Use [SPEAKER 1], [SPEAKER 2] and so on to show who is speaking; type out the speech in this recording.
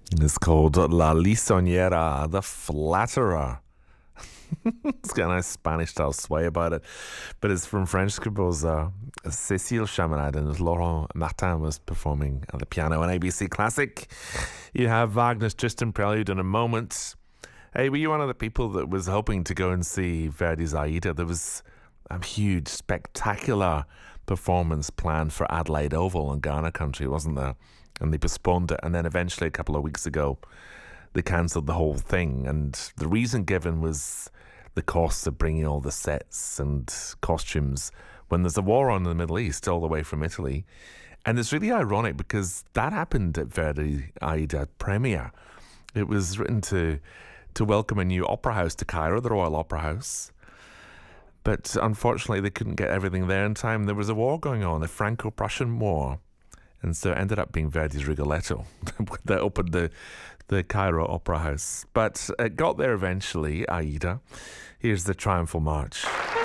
[SPEAKER 1] It's called La Lisonjera, the Flatterer. It's got a nice Spanish style sway about it, but it's from French composer Cécile Chaminade, and Laurent Martin was performing at the piano on ABC Classic. You have Wagner's Tristan Prelude in a moment. Hey, were you one of the people that was hoping to go and see Verdi's Aida? There was a huge, spectacular performance planned for Adelaide Oval in Ghana country, wasn't there? And they postponed it, and then eventually a couple of weeks ago they cancelled the whole thing, and the reason given was the costs of bringing all the sets and costumes when there's a war on in the Middle East all the way from Italy. And it's really ironic because that happened at Verdi Aida premiere. It was written to welcome a new opera house to Cairo, the Royal Opera House. But unfortunately, they couldn't get everything there in time. There was a war going on, the Franco-Prussian War. And so it ended up being Verdi's Rigoletto that opened the Cairo Opera House. But it got there eventually, Aida. Here's the Triumphal March.